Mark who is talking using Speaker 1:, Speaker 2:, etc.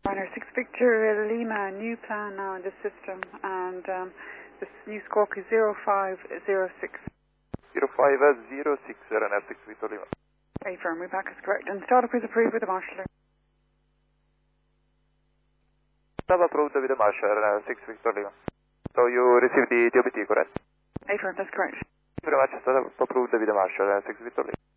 Speaker 1: Runner 6 Victor Lima, new plan now in the system, and this new squawk is 0506.
Speaker 2: 0506, Runner 6 Victor Lima.
Speaker 1: A firm, we're back is correct. And startup is approved with the marshaller.
Speaker 2: Start approved with the marshal, Runner 6 Victor Lima. So you received the DOBT, correct?
Speaker 1: A firm, that's correct.
Speaker 2: Thank you very much. Start approved with the marshal, Runner 6 Victor Lima.